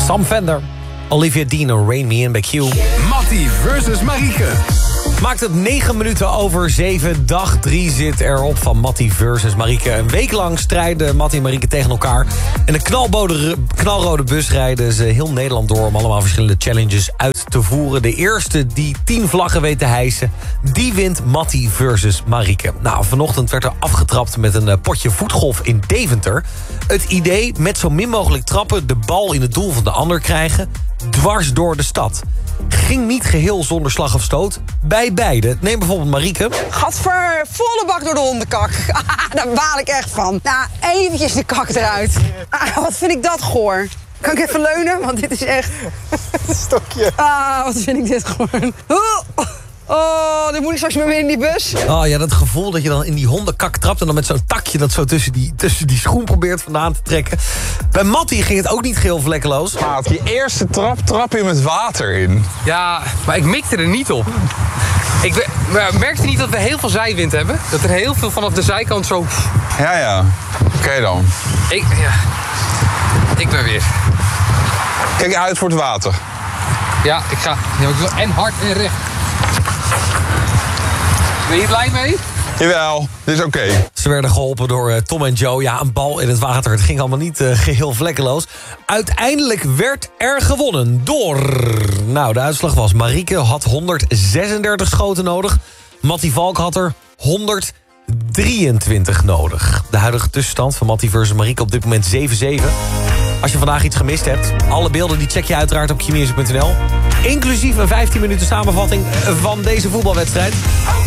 Sam Fender, Olivia Dean en Rain Me In bij Q. Mattie versus Marieke. Maakt het 9 minuten over 7. Dag 3 zit erop van Mattie versus Marieke. Een week lang strijden Mattie en Marieke tegen elkaar. En een knalrode bus rijden ze heel Nederland door... om allemaal verschillende challenges uit te voeren. De eerste die 10 vlaggen weet te hijsen... die wint Mattie versus Marieke. Nou, vanochtend werd er afgetrapt met een potje voetgolf in Deventer. Het idee, met zo min mogelijk trappen... de bal in het doel van de ander krijgen... dwars door de stad. Ging niet geheel zonder slag of stoot bij beide. Neem bijvoorbeeld Marieke. Gadver, volle bak door de hondenkak. Daar baal ik echt van. Nou, eventjes de kak eruit. Wat vind ik dat goor. Kan ik even leunen? Want dit is echt... Stokje. Wat vind ik dit goor. Oh, dan moet ik straks maar weer in die bus. Oh ja, dat gevoel dat je dan in die hondenkak trapt... en dan met zo'n takje dat zo tussen die schoen probeert vandaan te trekken. Bij Mattie ging het ook niet geheel vlekkeloos. Maat, je eerste trap je met water in. Ja, maar ik mikte er niet op. Ik merkte niet dat we heel veel zijwind hebben. Dat er heel veel vanaf de zijkant zo... Ja. Oké dan. Ik ben weer. Kijk uit voor het water. Ja, ik ga. Ja, ik wil en hard en recht. Ben je blij mee? Jawel, dit is oké. Ze werden geholpen door Tom en Joe. Ja, een bal in het water. Het ging allemaal niet geheel vlekkeloos. Uiteindelijk werd er gewonnen door... Nou, de uitslag was... Marieke had 136 schoten nodig. Mattie Valk had er 123 nodig. De huidige tussenstand van Mattie versus Marieke op dit moment 7-7. Als je vandaag iets gemist hebt... alle beelden die check je uiteraard op qmusic.nl. Inclusief een 15 minuten samenvatting van deze voetbalwedstrijd.